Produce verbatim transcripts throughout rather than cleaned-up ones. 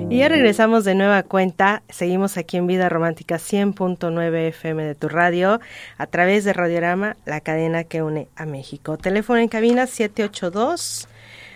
Y ya regresamos de nueva cuenta, seguimos aquí en Vida Romántica cien punto nueve F M de tu radio, a través de Radiorama, la cadena que une a México. Teléfono en cabina siete ocho dos,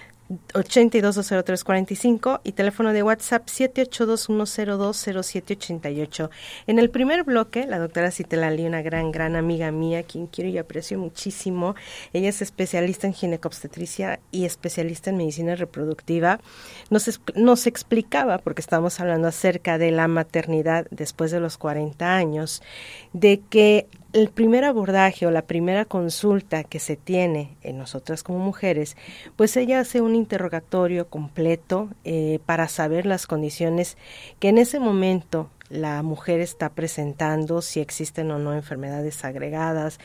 ocho dos dos cero tres cuatro cinco y teléfono de WhatsApp siete ocho dos uno cero dos cero siete ocho ocho. En el primer bloque, la doctora Citlali, una gran, gran amiga mía, quien quiero y aprecio muchísimo, ella es especialista en ginecobstetricia y especialista en medicina reproductiva, nos, nos explicaba, porque estábamos hablando acerca de la maternidad después de los cuarenta años, de que el primer abordaje o la primera consulta que se tiene en nosotras como mujeres, pues ella hace un interrogatorio completo eh, para saber las condiciones que en ese momento la mujer está presentando, si existen o no enfermedades agregadas,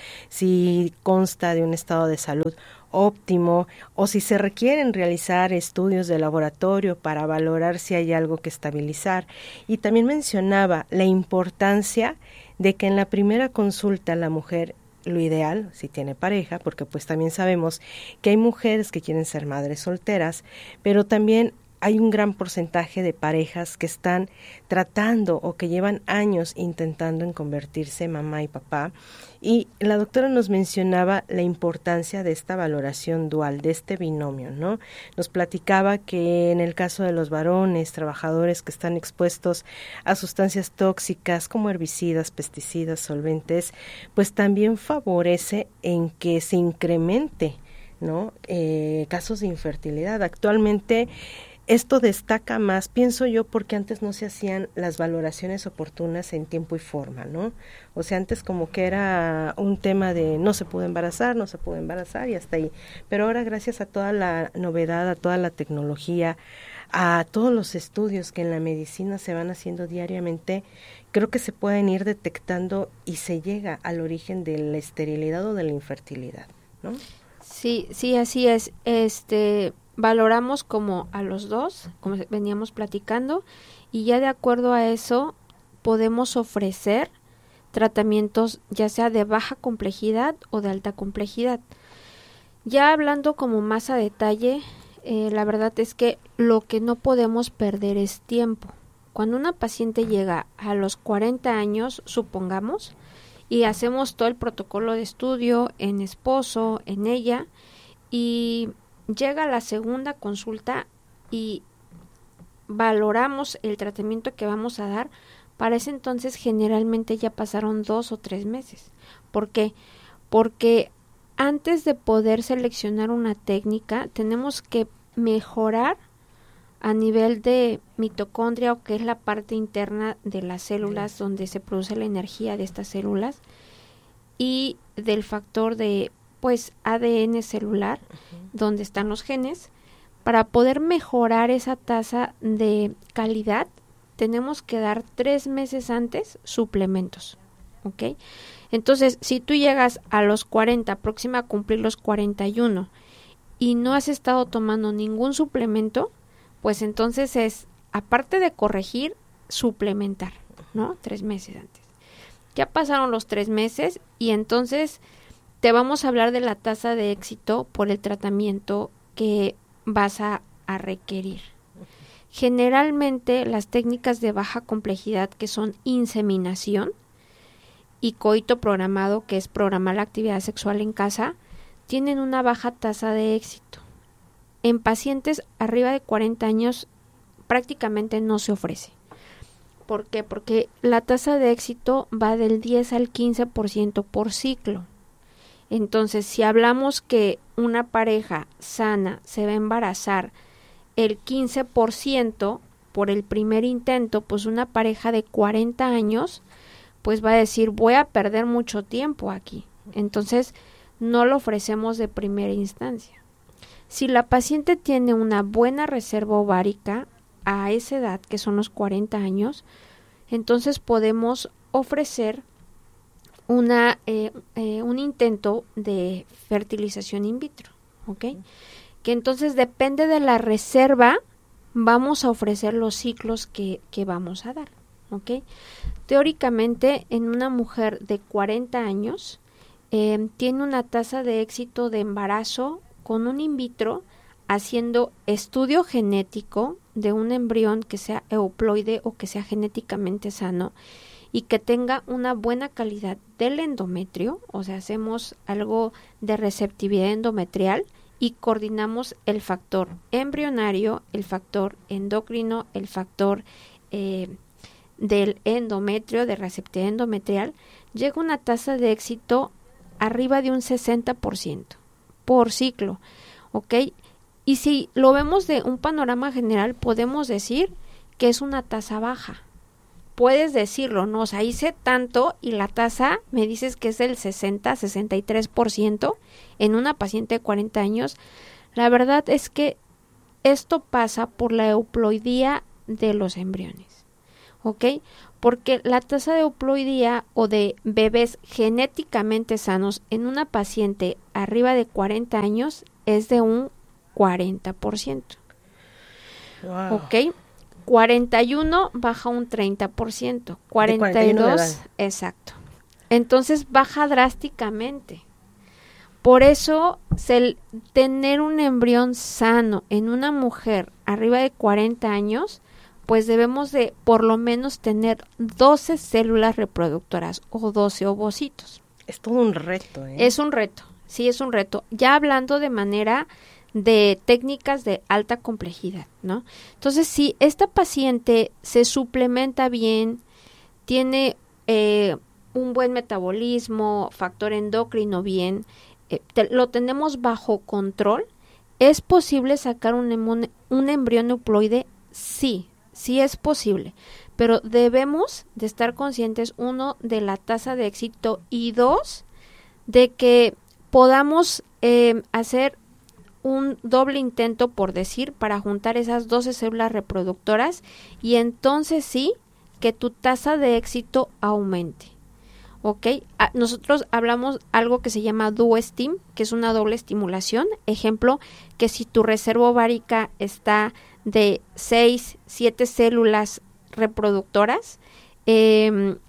si consta de un estado de salud óptimo o si se requieren realizar estudios de laboratorio para valorar si hay algo que estabilizar. Y también mencionaba la importancia de que en la primera consulta la mujer, lo ideal, si tiene pareja, porque pues también sabemos que hay mujeres que quieren ser madres solteras, pero también hay un gran porcentaje de parejas que están tratando o que llevan años intentando en convertirse mamá y papá. Y la doctora nos mencionaba la importancia de esta valoración dual, de este binomio, ¿no? Nos platicaba que en el caso de los varones, trabajadores que están expuestos a sustancias tóxicas como herbicidas, pesticidas, solventes, pues también favorece en que se incremente, ¿no? Eh, casos de infertilidad. Actualmente esto destaca más, pienso yo, porque antes no se hacían las valoraciones oportunas en tiempo y forma, ¿no? O sea, antes como que era un tema de no se pudo embarazar, no se pudo embarazar y hasta ahí. Pero ahora, gracias a toda la novedad, a toda la tecnología, a todos los estudios que en la medicina se van haciendo diariamente, creo que se pueden ir detectando y se llega al origen de la esterilidad o de la infertilidad, ¿no? Sí, sí, así es. Este... valoramos como a los dos, como veníamos platicando, y ya de acuerdo a eso podemos ofrecer tratamientos ya sea de baja complejidad o de alta complejidad. Ya hablando como más a detalle, eh, la verdad es que lo que no podemos perder es tiempo. Cuando una paciente llega a los cuarenta años, supongamos, y hacemos todo el protocolo de estudio en esposo, en ella, y llega la segunda consulta y valoramos el tratamiento que vamos a dar, para ese entonces generalmente ya pasaron dos o tres meses. ¿Por qué? Porque antes de poder seleccionar una técnica tenemos que mejorar a nivel de mitocondria, o que es la parte interna de las células, sí, donde se produce la energía de estas células, y del factor de pues A D N celular, uh-huh, donde están los genes. Para poder mejorar esa tasa de calidad, tenemos que dar tres meses antes suplementos, ¿ok? Entonces, si tú llegas a los cuarenta, próxima a cumplir los cuarenta y uno, y no has estado tomando ningún suplemento, pues entonces es, aparte de corregir, suplementar, ¿no? Tres meses antes. Ya pasaron los tres meses y entonces te vamos a hablar de la tasa de éxito por el tratamiento que vas a, a requerir. Generalmente las técnicas de baja complejidad, que son inseminación, y coito programado, que es programar la actividad sexual en casa, tienen una baja tasa de éxito. En pacientes arriba de cuarenta años prácticamente no se ofrece. ¿Por qué? Porque la tasa de éxito va del diez al quince por ciento por ciclo. Entonces, si hablamos que una pareja sana se va a embarazar el quince por ciento por el primer intento, pues una pareja de cuarenta años, pues va a decir, voy a perder mucho tiempo aquí. Entonces, no lo ofrecemos de primera instancia. Si la paciente tiene una buena reserva ovárica a esa edad, que son los cuarenta años, entonces podemos ofrecer una eh, eh, un intento de fertilización in vitro, ¿ok? Uh-huh. Que entonces depende de la reserva, vamos a ofrecer los ciclos que, que vamos a dar, ¿ok? Teóricamente, en una mujer de cuarenta años, eh, tiene una tasa de éxito de embarazo con un in vitro, haciendo estudio genético, de un embrión que sea euploide o que sea genéticamente sano y que tenga una buena calidad del endometrio, o sea, hacemos algo de receptividad endometrial y coordinamos el factor embrionario, el factor endocrino, el factor eh, del endometrio, de receptividad endometrial, llega una tasa de éxito arriba de un sesenta por ciento por ciclo, ¿ok? Y si lo vemos de un panorama general, podemos decir que es una tasa baja. Puedes decirlo, ¿no? O sea, hice tanto y la tasa me dices que es del sesenta, sesenta y tres por ciento en una paciente de cuarenta años. La verdad es que esto pasa por la euploidía de los embriones, ¿ok? Porque la tasa de euploidía o de bebés genéticamente sanos en una paciente arriba de cuarenta años es de un cuarenta por ciento. Wow. ¿Ok? cuarenta y uno baja un treinta por ciento. cuarenta y dos, exacto. Entonces baja drásticamente. Por eso, el tener un embrión sano en una mujer arriba de cuarenta años, pues debemos de por lo menos tener doce células reproductoras o doce ovocitos. Es todo un reto, ¿eh? Es un reto, sí es un reto. Ya hablando de manera de técnicas de alta complejidad, ¿no? Entonces, si esta paciente se suplementa bien, tiene eh, un buen metabolismo, factor endocrino bien, eh, te, lo tenemos bajo control, ¿es posible sacar un, emun, un embrión euploide? Sí, sí es posible, pero debemos de estar conscientes, uno, de la tasa de éxito y dos, de que podamos eh, hacer un doble intento, por decir, para juntar esas doce células reproductoras y entonces sí que tu tasa de éxito aumente, ¿ok? A, nosotros hablamos algo que se llama duo-stim, que es una doble estimulación. Ejemplo, que si tu reserva ovárica está de seis, siete células reproductoras eh,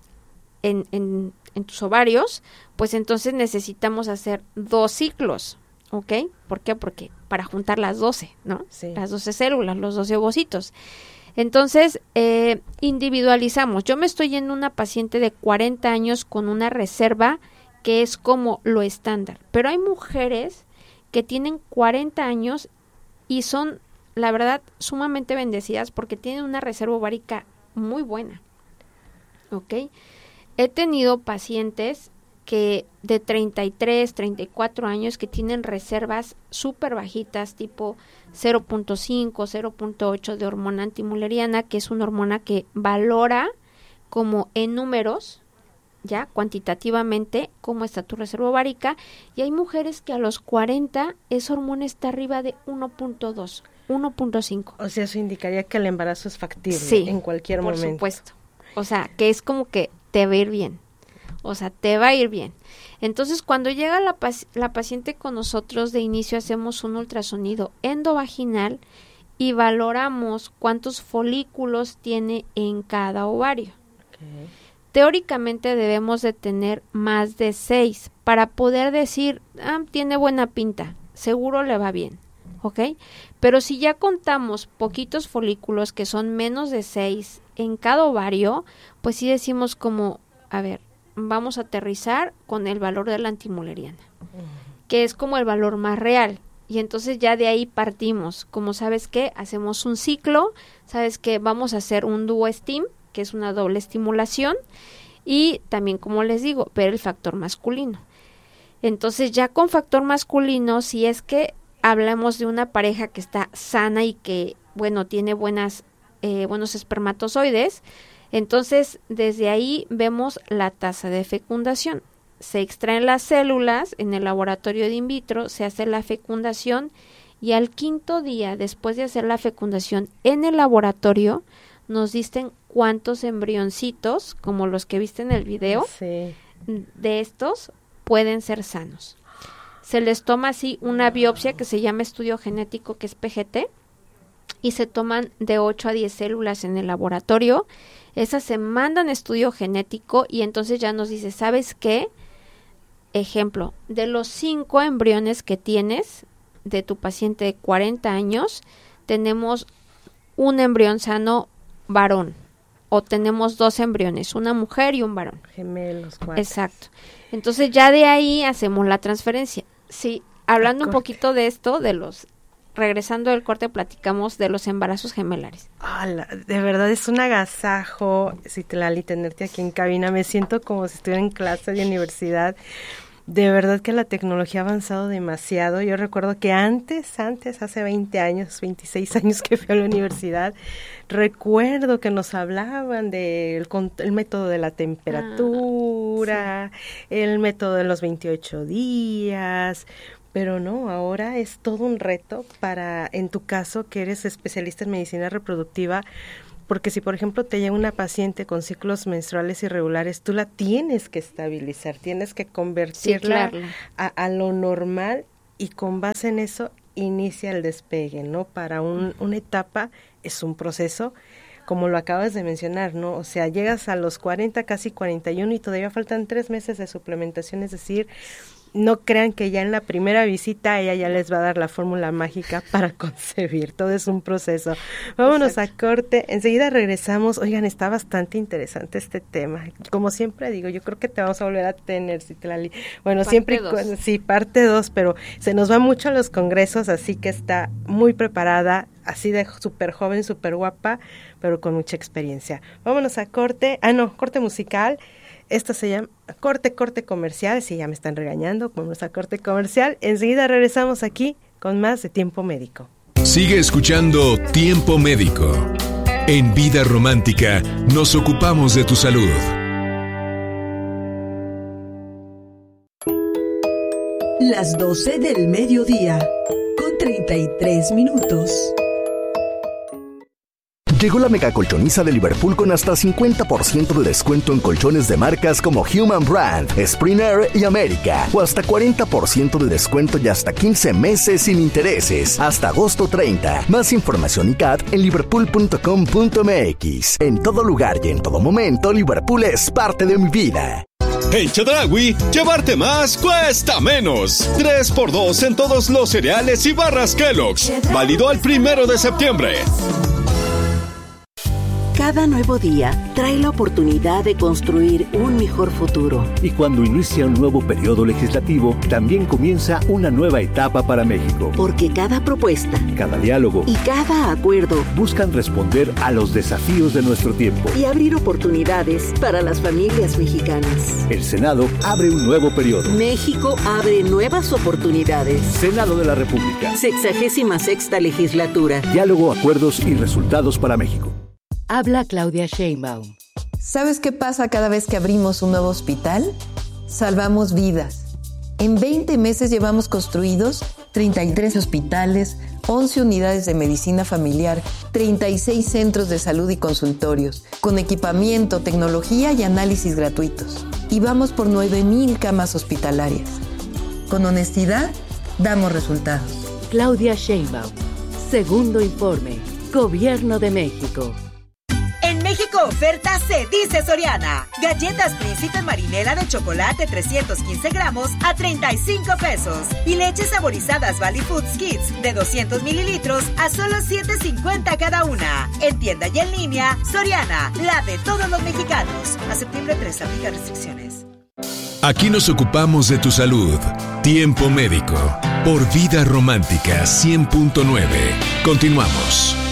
en, en, en tus ovarios, pues entonces necesitamos hacer dos ciclos, ¿ok? ¿Por qué? Porque para juntar las doce, ¿no? Sí. Las doce células, los doce ovocitos. Entonces, eh, individualizamos. Yo me estoy yendo una paciente de cuarenta años con una reserva que es como lo estándar. Pero hay mujeres que tienen cuarenta años y son, la verdad, sumamente bendecidas porque tienen una reserva ovárica muy buena, ¿ok? He tenido pacientes que de treinta y tres, treinta y cuatro años que tienen reservas súper bajitas, tipo cero punto cinco, cero punto ocho de hormona antimuleriana, que es una hormona que valora como en números, ya cuantitativamente, cómo está tu reserva ovárica, y hay mujeres que a los cuarenta esa hormona está arriba de uno punto dos, uno punto cinco. O sea, eso indicaría que el embarazo es factible sí, en cualquier por momento. Por supuesto. O sea, que es como que te va a ir bien. O sea, te va a ir bien. Entonces, cuando llega la, paci- la paciente con nosotros, de inicio hacemos un ultrasonido endovaginal y valoramos cuántos folículos tiene en cada ovario. Okay. Teóricamente debemos de tener más de seis para poder decir, ah, tiene buena pinta, seguro le va bien, ¿ok? Pero si ya contamos poquitos folículos que son menos de seis en cada ovario, pues sí decimos como, a ver, vamos a aterrizar con el valor de la antimuleriana, uh-huh. que es como el valor más real. Y entonces ya de ahí partimos. Como sabes que hacemos un ciclo, sabes que vamos a hacer un duo-stim, que es una doble estimulación, y también, como les digo, ver el factor masculino. Entonces ya con factor masculino, si es que hablamos de una pareja que está sana y que, bueno, tiene buenas, eh, buenos espermatozoides, entonces, desde ahí vemos la tasa de fecundación. Se extraen las células en el laboratorio de in vitro, se hace la fecundación y al quinto día, después de hacer la fecundación en el laboratorio, nos dicen cuántos embrioncitos, como los que viste en el video, sí. de estos pueden ser sanos. Se les toma así una biopsia que se llama estudio genético, que es P G T, y se toman de ocho a diez células en el laboratorio. Esas se mandan a estudio genético y entonces ya nos dice, ¿sabes qué? Ejemplo, de los cinco embriones que tienes de tu paciente de cuarenta años, tenemos un embrión sano varón o tenemos dos embriones, una mujer y un varón. Gemelos, cuatro. Exacto. Entonces ya de ahí hacemos la transferencia. Sí, hablando un poquito de esto, de los, regresando del corte, platicamos de los embarazos gemelares. Hola, de verdad es un agasajo, Citlali, tenerte aquí en cabina. Me siento como si estuviera en clase de universidad. De verdad que la tecnología ha avanzado demasiado. Yo recuerdo que antes, antes, hace veinte años, veintiséis años que fui a la universidad, recuerdo que nos hablaban del el método de la temperatura, ah, sí. el método de los veintiocho días, pero no, ahora es todo un reto para, en tu caso, que eres especialista en medicina reproductiva, porque si, por ejemplo, te llega una paciente con ciclos menstruales irregulares, tú la tienes que estabilizar, tienes que convertirla sí, claro. a, a lo normal y con base en eso inicia el despegue, ¿no? Para un, una etapa es un proceso, como lo acabas de mencionar, ¿no? O sea, llegas a los cuarenta, casi cuarenta y uno y todavía faltan tres meses de suplementación, es decir, no crean que ya en la primera visita ella ya les va a dar la fórmula mágica para concebir, todo es un proceso. Vámonos Exacto. a corte, enseguida regresamos. Oigan, está bastante interesante este tema. Como siempre digo, yo creo que te vamos a volver a tener, Citlali. Bueno, parte siempre dos. Cuando, sí, parte dos, pero se nos va mucho a los congresos, así que está muy preparada, así de súper joven, súper guapa, pero con mucha experiencia. Vámonos a corte, ah no, corte musical. Esto se llama corte, corte comercial, sí, ya me están regañando, vamos a corte comercial. Enseguida regresamos aquí con más de Tiempo Médico. Sigue escuchando Tiempo Médico. En Vida Romántica nos ocupamos de tu salud. Las doce del mediodía, con treinta y tres minutos. Llegó la mega colchoniza de Liverpool con hasta cincuenta por ciento de descuento en colchones de marcas como Human Brand, Springer y América. O hasta cuarenta por ciento de descuento y hasta quince meses sin intereses. Hasta agosto treinta. Más información y C A T en liverpool punto com punto m x. En todo lugar y en todo momento, Liverpool es parte de mi vida. En Chedraui, llevarte más cuesta menos. tres por dos en todos los cereales y barras Kellogg's. Válido al primero de septiembre. Cada nuevo día trae la oportunidad de construir un mejor futuro. Y cuando inicia un nuevo periodo legislativo, también comienza una nueva etapa para México. Porque cada propuesta, cada diálogo y cada acuerdo buscan responder a los desafíos de nuestro tiempo y abrir oportunidades para las familias mexicanas. El Senado abre un nuevo periodo. México abre nuevas oportunidades. Senado de la República. Sexagésima sexta legislatura. Diálogo, acuerdos y resultados para México. Habla Claudia Sheinbaum. ¿Sabes qué pasa cada vez que abrimos un nuevo hospital? Salvamos vidas. En veinte meses llevamos construidos treinta y tres hospitales, once unidades de medicina familiar, treinta y seis centros de salud y consultorios, con equipamiento, tecnología y análisis gratuitos. Y vamos por nueve mil camas hospitalarias. Con honestidad, damos resultados. Claudia Sheinbaum. Segundo informe. Gobierno de México. En México oferta se dice Soriana. Galletas Príncipe Marinela de chocolate trescientos quince gramos a treinta y cinco pesos. Y leches saborizadas Valley Foods Kids de doscientos mililitros a solo siete cincuenta cada una. En tienda y en línea, Soriana, la de todos los mexicanos. A septiembre tres, aplica restricciones. Aquí nos ocupamos de tu salud. Tiempo Médico. Por Vida Romántica cien punto nueve. Continuamos.